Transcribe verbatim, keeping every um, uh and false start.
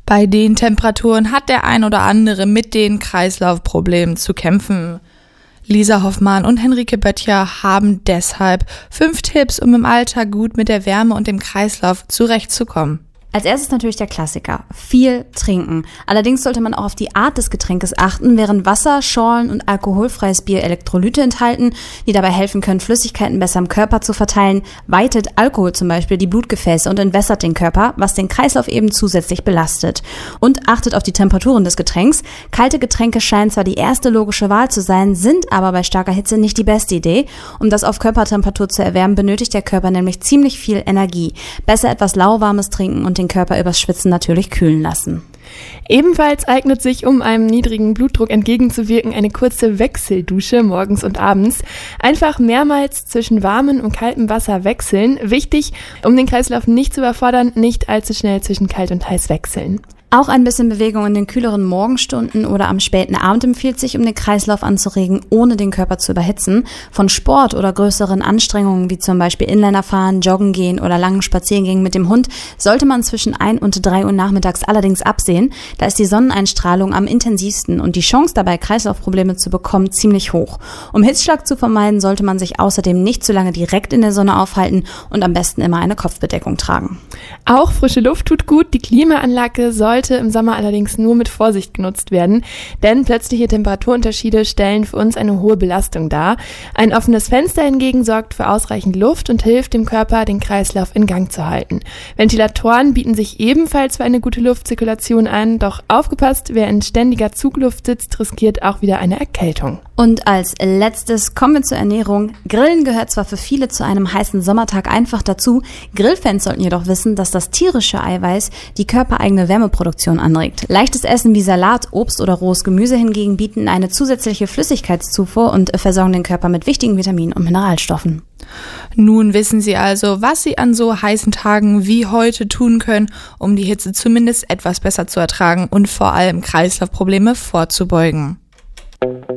Bei den Temperaturen hat der ein oder andere mit den Kreislaufproblemen zu kämpfen. Lisa Hoffmann und Henrike Böttcher haben deshalb fünf Tipps, um im Alltag gut mit der Wärme und dem Kreislauf zurechtzukommen. Als erstes natürlich der Klassiker, viel trinken. Allerdings sollte man auch auf die Art des Getränkes achten, während Wasser, Schorlen und alkoholfreies Bier Elektrolyte enthalten, die dabei helfen können, Flüssigkeiten besser im Körper zu verteilen, weitet Alkohol zum Beispiel die Blutgefäße und entwässert den Körper, was den Kreislauf eben zusätzlich belastet. Und achtet auf die Temperaturen des Getränks. Kalte Getränke scheinen zwar die erste logische Wahl zu sein, sind aber bei starker Hitze nicht die beste Idee. Um das auf Körpertemperatur zu erwärmen, benötigt der Körper nämlich ziemlich viel Energie. Besser etwas lauwarmes trinken und den Körper übers Schwitzen natürlich kühlen lassen. Ebenfalls eignet sich, um einem niedrigen Blutdruck entgegenzuwirken, eine kurze Wechseldusche morgens und abends. Einfach mehrmals zwischen warmem und kaltem Wasser wechseln. Wichtig, um den Kreislauf nicht zu überfordern, nicht allzu schnell zwischen kalt und heiß wechseln. Auch ein bisschen Bewegung in den kühleren Morgenstunden oder am späten Abend empfiehlt sich, um den Kreislauf anzuregen, ohne den Körper zu überhitzen. Von Sport oder größeren Anstrengungen wie zum Beispiel Inlinerfahren, Joggen gehen oder langen Spaziergängen mit dem Hund sollte man zwischen ein und drei Uhr nachmittags allerdings absehen. Da ist die Sonneneinstrahlung am intensivsten und die Chance dabei, Kreislaufprobleme zu bekommen, ziemlich hoch. Um Hitzschlag zu vermeiden, sollte man sich außerdem nicht zu lange direkt in der Sonne aufhalten und am besten immer eine Kopfbedeckung tragen. Auch frische Luft tut gut. Die Klimaanlage sollte im Sommer allerdings nur mit Vorsicht genutzt werden, denn plötzliche Temperaturunterschiede stellen für uns eine hohe Belastung dar. Ein offenes Fenster hingegen sorgt für ausreichend Luft und hilft dem Körper, den Kreislauf in Gang zu halten. Ventilatoren bieten sich ebenfalls für eine gute Luftzirkulation an, doch aufgepasst, wer in ständiger Zugluft sitzt, riskiert auch wieder eine Erkältung. Und als letztes kommen wir zur Ernährung. Grillen gehört zwar für viele zu einem heißen Sommertag einfach dazu, Grillfans sollten jedoch wissen, dass das tierische Eiweiß die körpereigene Wärmeproduktion anregt. Leichtes Essen wie Salat, Obst oder rohes Gemüse hingegen bieten eine zusätzliche Flüssigkeitszufuhr und versorgen den Körper mit wichtigen Vitaminen und Mineralstoffen. Nun wissen Sie also, was Sie an so heißen Tagen wie heute tun können, um die Hitze zumindest etwas besser zu ertragen und vor allem Kreislaufprobleme vorzubeugen.